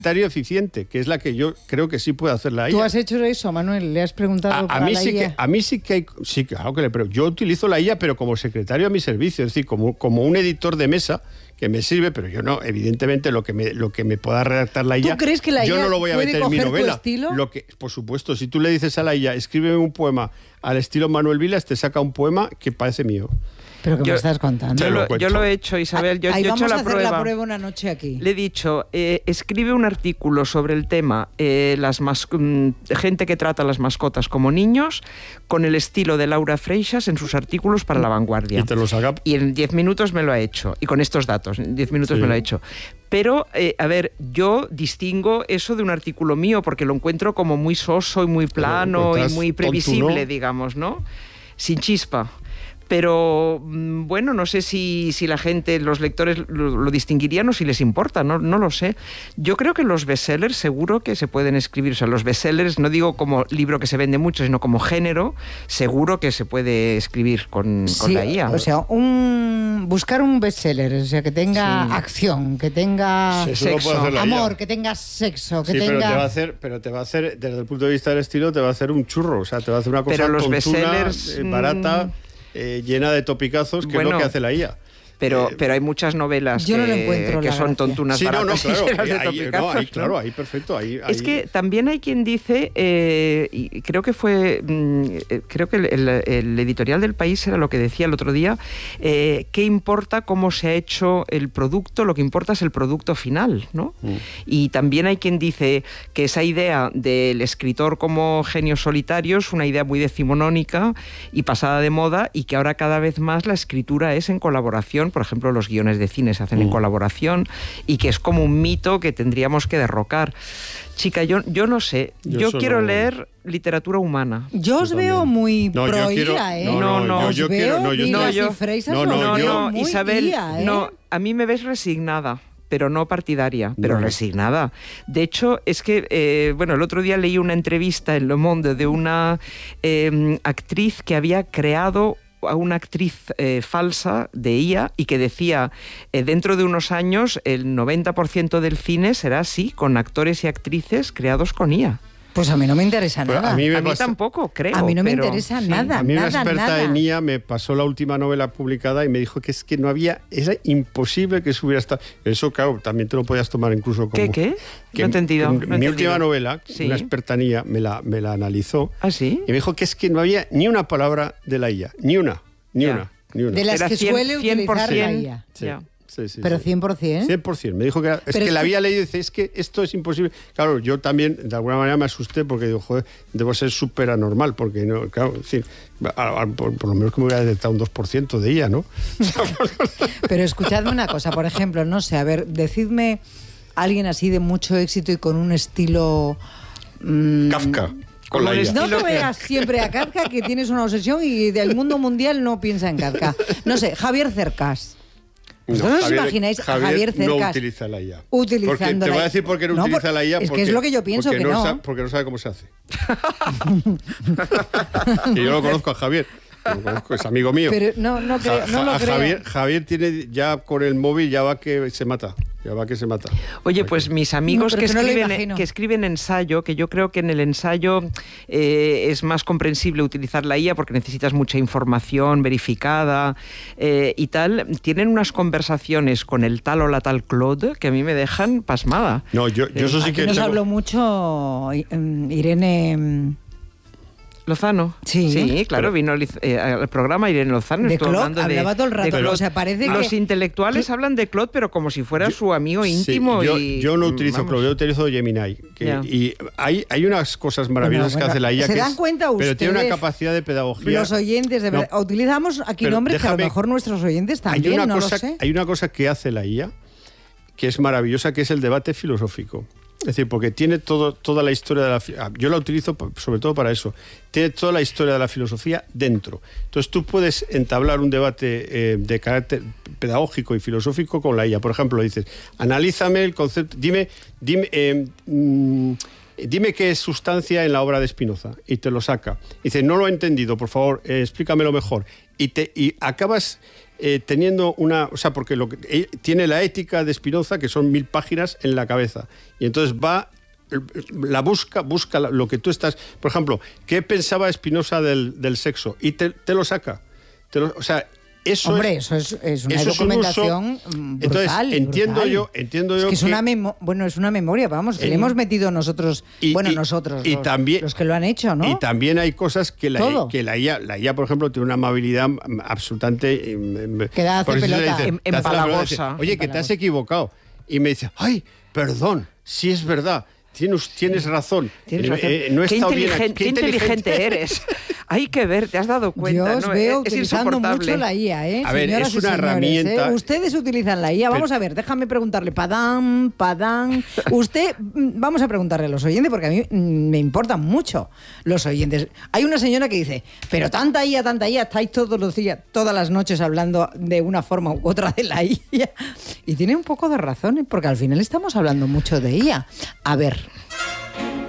secretario eficiente, que es la que yo creo que sí puede hacer la IA. ¿Tú has hecho eso, Manuel? ¿Le has preguntado a mí la sí IA? A mí sí que hay... Sí, claro que yo utilizo la IA, pero como secretario a mi servicio, es decir, como un editor de mesa que me sirve, pero yo no, evidentemente lo que me pueda redactar la IA, ¿tú crees que la yo IA no lo voy a puede meter en mi coger tu novela. estilo? Por supuesto, si tú le dices a la IA, escríbeme un poema al estilo Manuel Vilas, te saca un poema que parece mío. ¿Pero qué me estás contando? Yo lo he hecho, Isabel. Yo he hecho vamos a la hacer prueba. la prueba una noche aquí. Le he dicho, escribe un artículo sobre el tema gente que trata a las mascotas como niños, con el estilo de Laura Freixas en sus artículos para La Vanguardia. Y te lo saca. Y en 10 minutos me lo ha hecho. Y con estos datos, en 10 minutos me lo ha hecho. Pero, a ver, yo distingo eso de un artículo mío porque lo encuentro como muy soso y muy plano y muy previsible, tonto, ¿no? Digamos, ¿no? Sin chispa. Pero, bueno, no sé si la gente, los lectores lo distinguirían o si les importa, no lo sé. Yo creo que los bestsellers seguro que se pueden escribir. O sea, los bestsellers, no digo como libro que se vende mucho, sino como género, seguro que se puede escribir con la IA. O sea, buscar un bestseller, o sea, que tenga acción, que tenga sexo, amor, que tenga sexo, que tenga... Pero te va a hacer, desde el punto de vista del estilo, te va a hacer un churro. O sea, te va a hacer una cosa pero los tontuna, bestsellers, barata... llena de topicazos, que es lo que hace la IA. Pero hay muchas novelas que son tontunas baratas. Claro, ahí perfecto. Es que también hay quien dice, y creo que el editorial del País era lo que decía el otro día, ¿qué importa cómo se ha hecho el producto? Lo que importa es el producto final, ¿no? Y también hay quien dice que esa idea del escritor como genio solitario es una idea muy decimonónica y pasada de moda, y que ahora cada vez más la escritura es en colaboración. Por ejemplo, los guiones de cine se hacen en colaboración, y que es como un mito que tendríamos que derrocar. Chica, yo no sé. Yo quiero leer literatura humana. Yo os veo muy pro IA, ¿eh? Isabel, a mí me ves resignada. Pero no partidaria, pero resignada. De hecho, es que, el otro día leí una entrevista en Le Monde de una actriz que había creado a una actriz falsa de IA, y que decía, dentro de unos años el 90% del cine será así, con actores y actrices creados con IA. Pues a mí no me interesa nada. A mí tampoco, creo. A mí no me interesa nada. A mí una experta nada. En IA me pasó la última novela publicada y me dijo que es que no había... Era imposible que eso hubiera estado... Eso, claro, también te lo podías tomar incluso como... ¿Qué? No he entendido. Mi última novela, una experta en IA, me la analizó. ¿Ah, sí? Y me dijo que es que no había ni una palabra de la IA. Ni una. De las que suele utilizar la IA. Sí. Pero 100%. 100%. Me dijo que la había leído y dice, es que esto es imposible. Claro, yo también de alguna manera me asusté porque digo, joder, debo ser súper anormal, porque no, claro, es decir, por lo menos que me hubiera detectado un 2% de ella, ¿no? Pero escuchadme una cosa, por ejemplo, no sé, a ver, decidme alguien así de mucho éxito y con un estilo... Kafka. No te veas siempre a Kafka, que tienes una obsesión y del mundo mundial no piensa en Kafka. No sé, Javier Cercas. ¿Vosotros os imagináis a Javier Cercas no utiliza la IA? Utilizando te voy a decir por qué no utiliza la IA. Es que es lo que yo pienso, que no. Porque no sabe cómo se hace. Y yo lo conozco a Javier. Lo conozco, es amigo mío. Pero no lo creo. Javier tiene ya con el móvil, ya va que se mata. Oye, pues mis amigos que escriben ensayo, que yo creo que en el ensayo es más comprensible utilizar la IA porque necesitas mucha información verificada y tal, tienen unas conversaciones con el tal o la tal Claude que a mí me dejan pasmada. No, yo eso sí que... Nos habló mucho Irene... Lozano. Sí, claro, vino al programa Irene Lozano. De Claude, hablaba todo el rato. O sea, parece los que... intelectuales hablan de Claude, pero como si fuera su amigo íntimo. Yo no utilizo Claude, yo utilizo Gemini. Y hay unas cosas maravillosas que hace la IA. ¿Se dan cuenta ustedes? Pero tiene una capacidad de pedagogía. Los oyentes, de verdad. Utilizamos aquí nombres que a lo mejor nuestros oyentes también, no lo sé. Hay una cosa que hace la IA que es maravillosa, que es el debate filosófico. Es decir, porque tiene toda la historia de la... Yo la utilizo sobre todo para eso. Tiene toda la historia de la filosofía dentro. Entonces tú puedes entablar un debate de carácter pedagógico y filosófico con la IA. Por ejemplo, dices, analízame el concepto... Dime qué es sustancia en la obra de Spinoza. Y te lo saca. Dice, no lo he entendido, por favor, explícamelo mejor. Y acabas teniendo una... O sea, porque tiene la ética de Spinoza, que son 1000 páginas en la cabeza. Y entonces busca lo que tú estás... Por ejemplo, ¿qué pensaba Spinoza del sexo? Y te lo saca. O sea... Eso es una documentación brutal. Entonces, entiendo yo es que es una memoria, vamos, que le hemos metido nosotros, los que lo han hecho, ¿no? Y también hay cosas que la IA, por ejemplo, tiene una amabilidad absolutamente... Que da hace pelota. Empalagosa. Oye, que te has equivocado. Y me dice, ay, perdón, sí es verdad. Tienes razón. No qué inteligente eres. Hay que ver, te has dado cuenta. Yo os veo utilizando mucho la IA, A ver, es una herramienta. Ustedes utilizan la IA. Vamos a ver, déjame preguntarle. Padán. Vamos a preguntarle a los oyentes, porque a mí me importan mucho los oyentes. Hay una señora que dice, pero tanta IA, estáis todos los días, todas las noches hablando de una forma u otra de la IA. Y tiene un poco de razón, porque al final estamos hablando mucho de IA. A ver,